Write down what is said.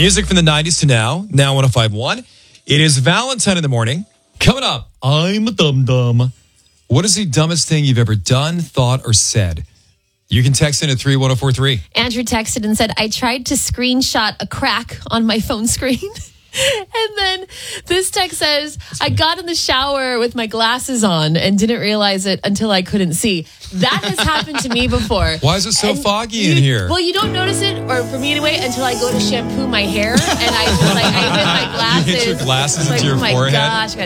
Music from the 90s to now 105.1. It is Valentine in the morning. Coming up, I'm a dum-dum. What is the dumbest thing you've ever done, thought, or said? You can text in at 31043. Andrew texted and said, I tried to screenshot a crack on my phone screen. And then this text says, I got in the shower with my glasses on and didn't realize it until I couldn't see. That has happened to me before. Why is it so foggy in here? Well, you don't notice it, or for me anyway, until I go to shampoo my hair and I hit my glasses. You hit your glasses into your forehead? forehead? Oh my gosh.